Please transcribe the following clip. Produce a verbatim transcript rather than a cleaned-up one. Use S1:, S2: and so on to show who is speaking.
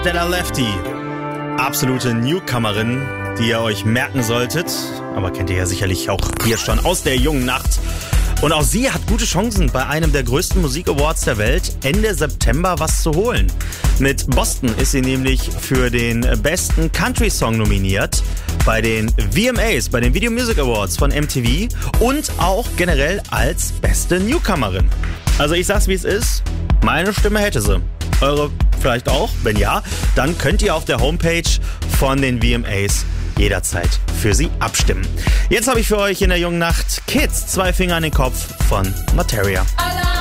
S1: Stella Lefty, absolute Newcomerin, die ihr euch merken solltet. Aber kennt ihr ja sicherlich auch hier schon aus der jungen Nacht. Und auch sie hat gute Chancen, bei einem der größten Musik-Awards der Welt Ende September was zu holen. Mit Boston ist sie nämlich für den besten Country-Song nominiert bei den V M As, bei den Video Music Awards von M T V und auch generell als beste Newcomerin. Also ich sag's wie es ist, meine Stimme hätte sie. Eure vielleicht auch? Wenn ja, dann könnt ihr auf der Homepage von den V M As jederzeit für sie abstimmen. Jetzt habe ich für euch in der jungen Nacht Kids, zwei Finger an den Kopf von Materia.